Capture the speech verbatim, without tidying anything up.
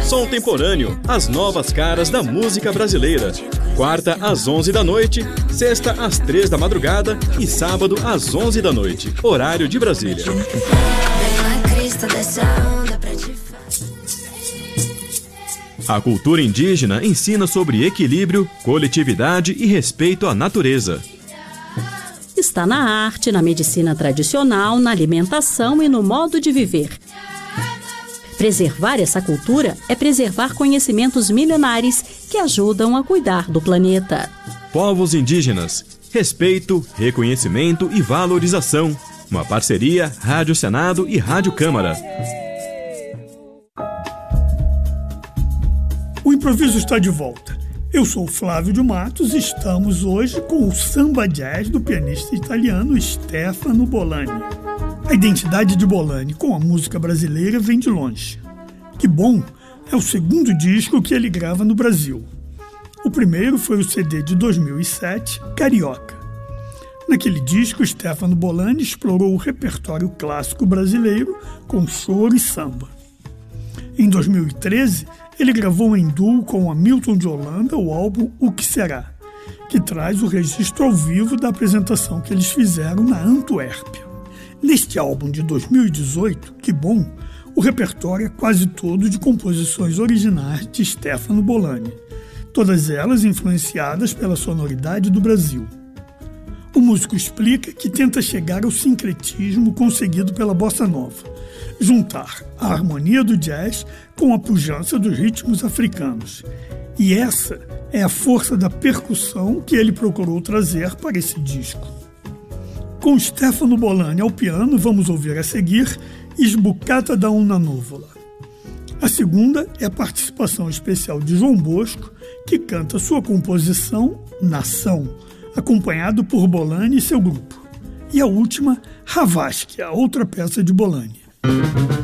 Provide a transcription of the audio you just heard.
Som Temporâneo, as novas caras da música brasileira. Quarta às onze da noite, sexta às três da madrugada e sábado às onze da noite, horário de Brasília. A cultura indígena ensina sobre equilíbrio, coletividade e respeito à natureza. Está na arte, na medicina tradicional, na alimentação e no modo de viver. Preservar essa cultura é preservar conhecimentos milenares que ajudam a cuidar do planeta. Povos indígenas, respeito, reconhecimento e valorização. Uma parceria Rádio Senado e Rádio Câmara. O improviso está de volta. Eu sou Flávio de Matos e estamos hoje com o samba jazz do pianista italiano Stefano Bollani. A identidade de Bollani com a música brasileira vem de longe. Que Bom é o segundo disco que ele grava no Brasil. O primeiro foi o C D de dois mil e sete, Carioca. Naquele disco, Stefano Bollani explorou o repertório clássico brasileiro com choro e samba. Em dois mil e treze, ele gravou em duo com Hamilton de Holanda o álbum O Que Será, que traz o registro ao vivo da apresentação que eles fizeram na Antuérpia. Neste álbum de dois mil e dezoito, Que Bom, o repertório é quase todo de composições originais de Stefano Bollani, todas elas influenciadas pela sonoridade do Brasil. O músico explica que tenta chegar ao sincretismo conseguido pela bossa nova, juntar a harmonia do jazz com a pujança dos ritmos africanos. E essa é a força da percussão que ele procurou trazer para esse disco. Com Stefano Bollani ao piano, vamos ouvir a seguir Sbucata da una nuvola. A segunda é a participação especial de João Bosco, que canta sua composição Nação, acompanhado por Bollani e seu grupo. E a última, Havaskia, outra peça de Bollani.